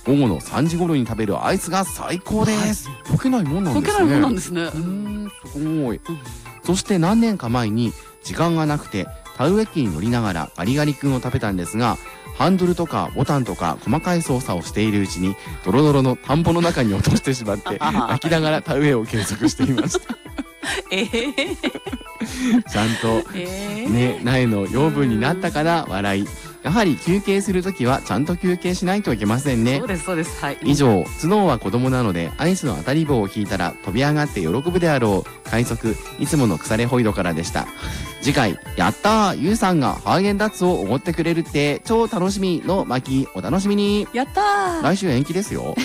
午後の3時頃に食べるアイスが最高です。溶けないもんなんですね。 溶けないもんなんですね。 すごい。そして何年か前に時間がなくて田植え機に乗りながらガリガリ君を食べたんですが、ハンドルとかボタンとか細かい操作をしているうちにドロドロの田んぼの中に落としてしまって泣きながら田植えを継続していました。ちゃんとね、苗の養分になったから笑い。やはり休憩するときはちゃんと休憩しないといけませんね。 そうですそうです。はい。 以上、スノーは子供なのでアイスの当たり棒を引いたら飛び上がって喜ぶであろう快速いつもの腐れホイドからでした。次回、やったー、ゆうさんがハーゲンダッツをおごってくれるって超楽しみの巻、お楽しみに。 やったー。 来週延期ですよ。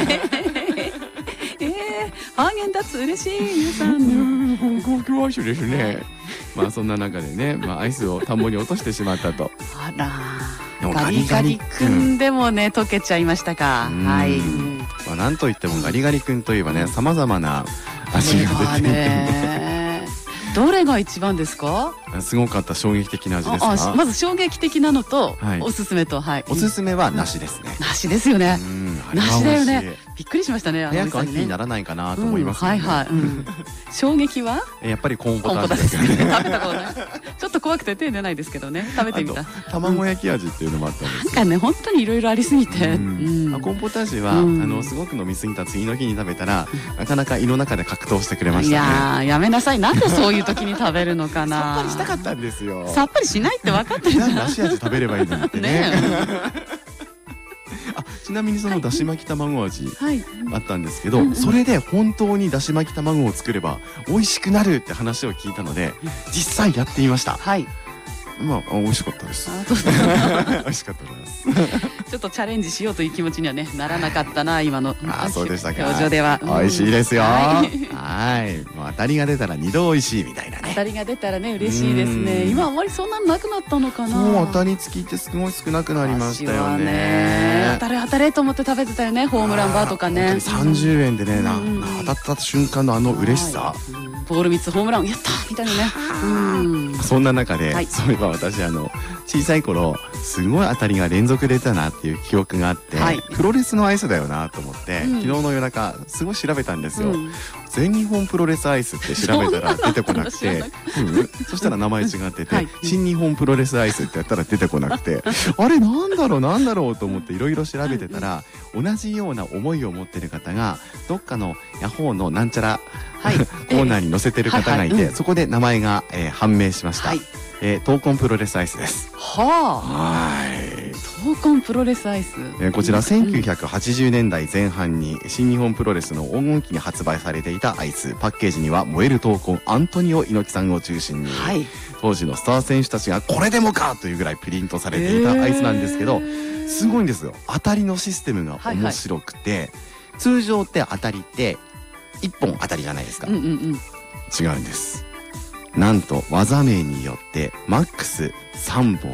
ハーゲンダッツ嬉しい、ゆうさん。 高級アイスですね。まあそんな中でね、アイスを田んぼに落としてしまったと。 あらー、ガリガリ君でもね溶けちゃいましたか。はい。 なんといってもガリガリ君といえばね、様々な味が出ていて。 どれが一番ですか？ すごかった衝撃的な味ですか？ まず衝撃的なのとおすすめと、はい。 おすすめは梨ですね。 梨ですよね。梨だよね。びっくりしましたね。 早く秋にならないかなと思いますね。 はいはい。衝撃はやっぱりコーンポタージュですよね。 食べたことない。ちょっと怖くて手出ないですけどね。食べてみた。 卵焼き味っていうのもあったんですよ。 なんかね、本当にいろいろありすぎて。コーンポタージュはすごく飲み過ぎた次の日に食べたらなかなか胃の中で格闘してくれましたね。 いややめなさい。なんでそういう時に食べるのかな。 さっぱりしたかったんですよ。 さっぱりしないって分かってるじゃん。 梨味食べればいいのにってね。ちなみにそのだし巻き卵味あったんですけど、それで本当にだし巻き卵を作れば美味しくなるって話を聞いたので実際やってみました。はい。美味しかったです。美味しかったです。 ちょっとチャレンジしようという気持ちにはねならなかったな今のそうでしたか。 表情では。 美味しいですよ。はい。当たりが出たら二度美味しいみたいなね。 当たりが出たらね嬉しいですね。今あまりそんなのなくなったのかな。 そう、当たり付きってすごい少なくなりましたよね。 当たれ当たれと思って食べてたよね。ホームランバーとかね。 30円でね当たった瞬間のあの嬉しさ。 ボール3つホームランやったみたいなね。 そんな中でそういえば私小さい頃すごい当たりが連続出たなっていう記憶があって、プロレスのアイスだよなと思って昨日の夜中すごい調べたんですよ。全日本プロレスアイスって調べたら出てこなくて、そしたら名前違ってて新日本プロレスアイスってやったら出てこなくて、あれなんだろうと思っていろいろ調べてたら同じような思いを持ってる方がどっかのヤホーのなんちゃらコーナーに載せてる方がいて、そこで名前が判明しました。闘魂プロレスアイスです。 はあ。闘魂プロレスアイス。 こちら1980年代前半に新日本プロレスの黄金期に発売されていたアイス。パッケージには燃える闘魂アントニオ猪木さんを中心に、当時のスター選手たちがこれでもかというぐらいプリントされていたアイスなんですけど、すごいんですよ。当たりのシステムが面白くて、通常って当たりって1本当たりじゃないですか。違うんです。なんと技名によってマックス3本。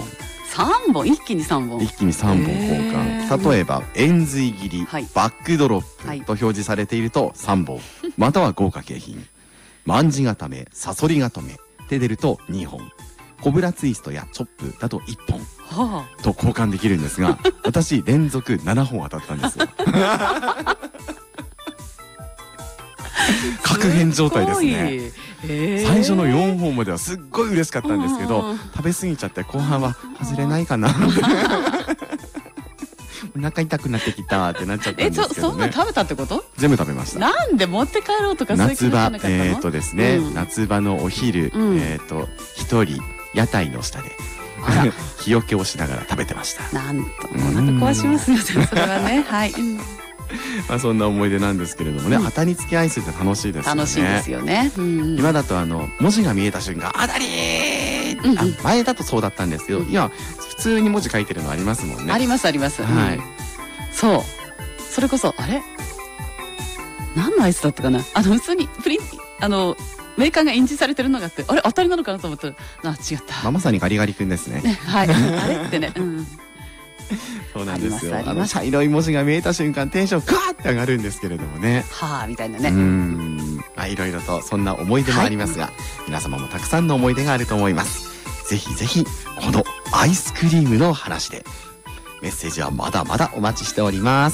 3本一気に3本。 一気に3本交換。例えば円髄切り、バックドロップと表示されていると3本、または豪華景品。卍固め、サソリ固めで出ると2本。コブラツイストやチョップだと1本と交換できるんですが、私連続7本当たったんですよ。確変状態ですね。最初の4本まではすっごい嬉しかったんですけど、食べ過ぎちゃって後半は外れないかな。お腹痛くなってきたってなっちゃったんですけどね。 そんな食べたってこと？ 全部食べました。 なんで持って帰ろうとかそういう気がしなかったの？ ですね、夏場のお昼一人屋台の下で日よけをしながら食べてました。 なんとお腹壊しますよね。それはね。はい。 そんな思い出なんですけれどもね、当たり付きアイスって楽しいですよね。 楽しいですよね。 今だと文字が見えた瞬間当たりー、前だとそうだったんですけど、今普通に文字書いてるのありますもんね。 ありますあります。はい。そう。それこそあれ何のアイスだったかな。普通にプリンメーカーが印字されてるのがあって、あれ当たりなのかなと思ったら違った。 まさにガリガリ君ですね。 はい。あれってね。 そうなんですよ。茶色い文字が見えた瞬間テンションガーって上がるんですけれどもね。 はあみたいなね。 いろいろとそんな思い出もありますが、皆様もたくさんの思い出があると思います。ぜひぜひこのアイスクリームの話でメッセージはまだまだお待ちしております。